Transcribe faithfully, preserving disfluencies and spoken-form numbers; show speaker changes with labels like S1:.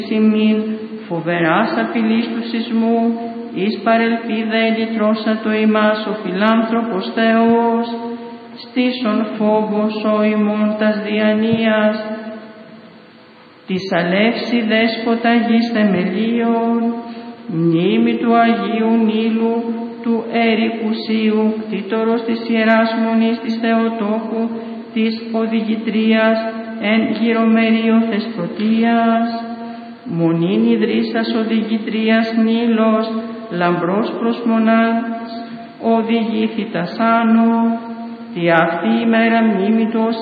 S1: ημίν φοβεράς απειλής του σεισμού, εις παρελπίδα ελυτρώσατο ημάς ο φιλάνθρωπος Θεός, στήσον φόβος ο ημών τας διανοίας, της αλεύση δέσποτα γης θεμελίων, μνήμη του Αγίου Νείλου, του Ερικουσίου, κτήτορος της Ιεράς Μονής της Θεοτόκου, της οδηγητρίας εν γυρομερίο Θεσπρωτείας, μονήν ιδρύσας οδηγητρίας Νείλος, λαμπρός προς μονάς οδηγήθητας άνω, τη αυτή ημέρα μνήμη του